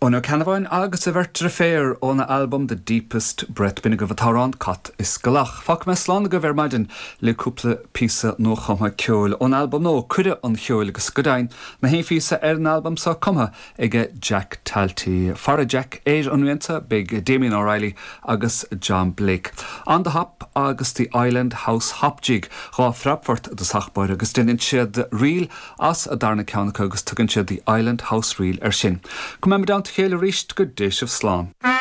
Ona Canavain agus a vertre fair on album The Deepest Breath bin go bhtarán cat is galach. Fak me slán go vermaidin le cúpla písa nó chumha ceol. On album nó cuide an cheol agus godain. Ma hé físa an album sa cumha ige Jack Talty. Fara Jack éir anwenta big Damien O'Reilly agus John Blake. On the hop agus the Island House hop jig. Rá Frapfort de sachboir agus dinin siad reel as a darna ceannach agus tugann siad the Island House reel sin. Come down to Chéile Ríist go Dish of Slán.